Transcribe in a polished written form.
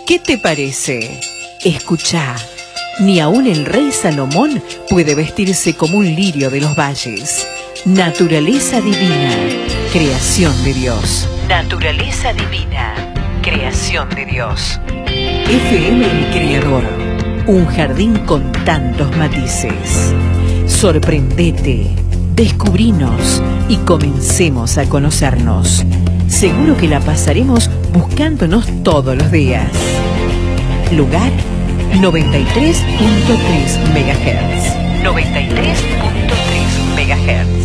¿Qué te parece? Escuchá, ni aun el rey Salomón puede vestirse como un lirio de los valles. Naturaleza divina, creación de Dios. Naturaleza divina, creación de Dios. FM El Creador, un jardín con tantos matices. Sorprendete, descubrinos y comencemos a conocernos. Seguro que la pasaremos buscándonos todos los días. Lugar 93.3 MHz. 93.3 MHz.